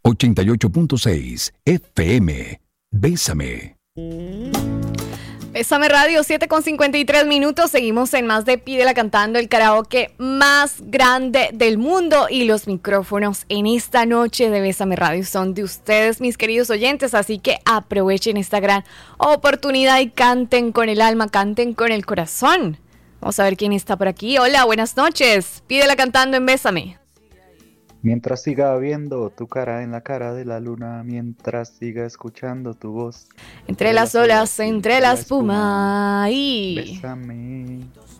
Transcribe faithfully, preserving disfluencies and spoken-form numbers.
ochenta y ocho punto seis F M. Bésame. Bésame Radio, siete con cincuenta y tres minutos. Seguimos en más de Pídela Cantando, el karaoke más grande del mundo. Y los micrófonos en esta noche de Bésame Radio son de ustedes, mis queridos oyentes. Así que aprovechen esta gran oportunidad y canten con el alma, canten con el corazón. Vamos a ver quién está por aquí. Hola, buenas noches. Pídela Cantando en Bésame. Mientras siga viendo tu cara en la cara de la luna, mientras siga escuchando tu voz. Entre las olas, entre la espuma. Y... Bésame.